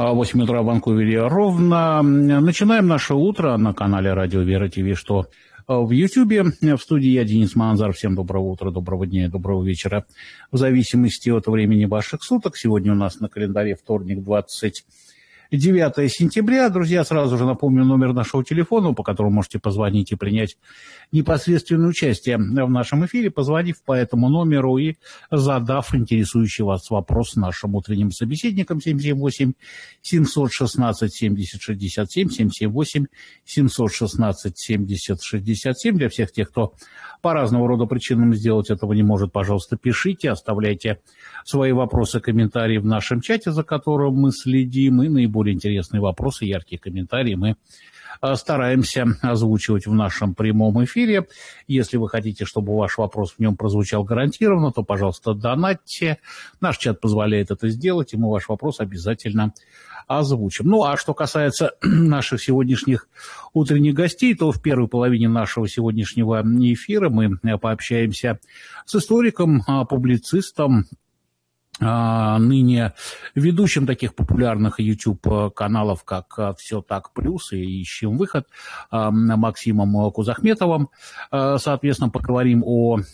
8 утра в Ванкувере ровно. Начинаем наше утро на канале Радио Вера ТВ, что в Ютьюбе. В студии я, Денис Манзар. Всем доброго утра, доброго дня и доброго вечера, в зависимости от времени ваших суток. Сегодня у нас на календаре вторник, 29 сентября. Друзья, сразу же напомню номер нашего телефона, по которому можете позвонить и принять непосредственное участие в нашем эфире, позвонив по этому номеру и задав интересующий вас вопрос нашим утренним собеседникам. 778-716-7067, 778-716-7067. Для всех тех, кто по разного рода причинам сделать этого не может, пожалуйста, пишите, оставляйте свои вопросы, комментарии в нашем чате, за которым мы следим, и наиболее интересные вопросы, яркие комментарии мы стараемся озвучивать в нашем прямом эфире. Если вы хотите, чтобы ваш вопрос в нем прозвучал гарантированно, то, пожалуйста, донатьте. Наш чат позволяет это сделать, и мы ваш вопрос обязательно озвучим. Ну, а что касается наших сегодняшних утренних гостей, то в первой половине нашего сегодняшнего эфира мы пообщаемся с историком, публицистом, ныне ведущим таких популярных YouTube-каналов, как «Все так плюс» и «Ищем выход», Максимом Кузахметовым. Соответственно, поговорим о